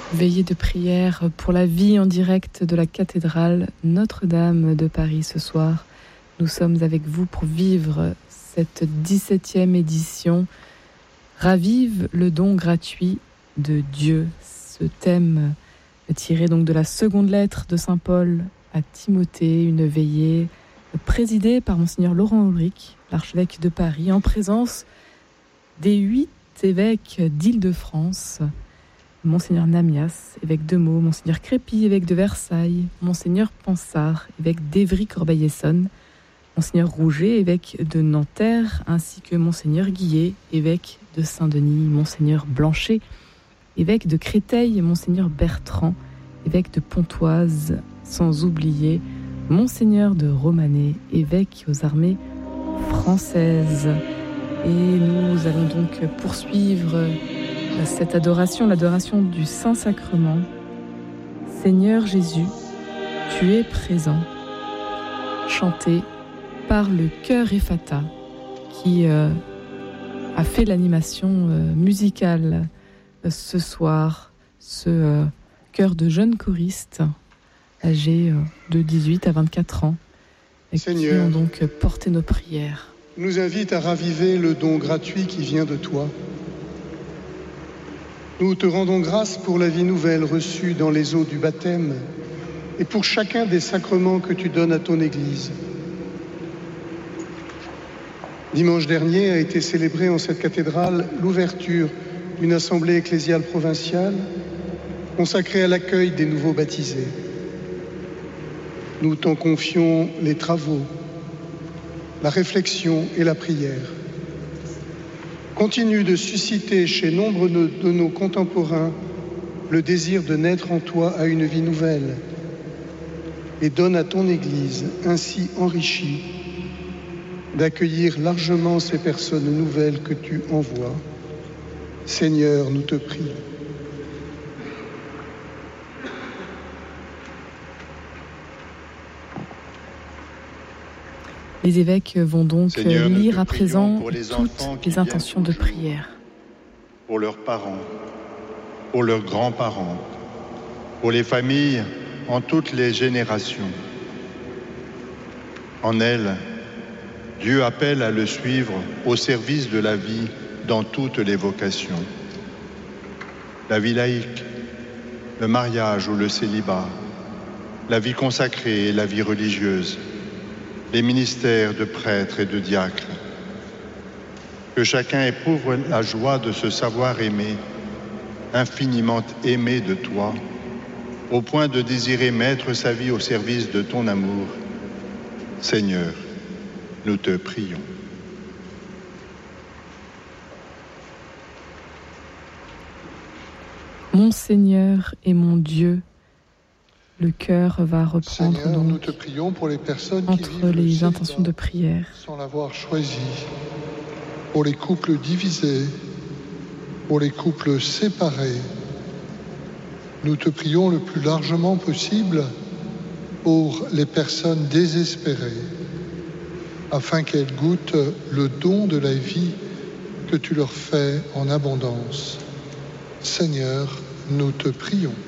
Veillée de prière pour la vie en direct de la cathédrale Notre-Dame de Paris ce soir. Nous sommes avec vous pour vivre cette 17e édition. Ravive le don gratuit de Dieu. Ce thème est tiré donc de la seconde lettre de Saint Paul à Timothée, une veillée présidée par Monseigneur Laurent Ulrich, l'archevêque de Paris, en présence des 8 évêques d'Île-de-France. Monseigneur Namias, évêque de Meaux, Monseigneur Crépy, évêque de Versailles, Monseigneur Pansard, évêque d'Évry-Corbeil-Essonnes, Monseigneur Rouget, évêque de Nanterre, ainsi que Monseigneur Guillet, évêque de Saint-Denis, Monseigneur Blanchet, évêque de Créteil, Monseigneur Bertrand, évêque de Pontoise, sans oublier Monseigneur de Romanée, évêque aux armées françaises. Et nous allons donc poursuivre cette adoration, l'adoration du Saint-Sacrement. Seigneur Jésus, tu es présent, chanté par le chœur Ephata, qui a fait l'animation musicale ce soir, ce chœur de jeunes choristes âgés de 18 à 24 ans, et Seigneur, qui ont donc porté nos prières. Nous invite à raviver le don gratuit qui vient de toi. Nous te rendons grâce pour la vie nouvelle reçue dans les eaux du baptême et pour chacun des sacrements que tu donnes à ton Église. Dimanche dernier a été célébrée en cette cathédrale l'ouverture d'une assemblée ecclésiale provinciale consacrée à l'accueil des nouveaux baptisés. Nous t'en confions les travaux, la réflexion et la prière. Continue de susciter chez nombre de nos contemporains le désir de naître en toi à une vie nouvelle et donne à ton Église, ainsi enrichie, d'accueillir largement ces personnes nouvelles que tu envoies. Seigneur, nous te prions. Les évêques vont donc Seigneur, lire à présent pour les toutes les intentions de prière. Pour leurs parents, pour leurs grands-parents, pour les familles en toutes les générations. En elles, Dieu appelle à le suivre au service de la vie dans toutes les vocations. La vie laïque, le mariage ou le célibat, la vie consacrée et la vie religieuse, les ministères de prêtres et de diacres. Que chacun éprouve la joie de se savoir aimé, infiniment aimé de toi, au point de désirer mettre sa vie au service de ton amour. Seigneur, nous te prions. Mon Seigneur et mon Dieu, le chœur va reprendre Seigneur, donc nous te prions pour les personnes qui entre vivent le les célibat intentions de prière. sans l'avoir choisi, pour les couples divisés, pour les couples séparés. Nous te prions le plus largement possible pour les personnes désespérées, afin qu'elles goûtent le don de la vie que tu leur fais en abondance. Seigneur, nous te prions.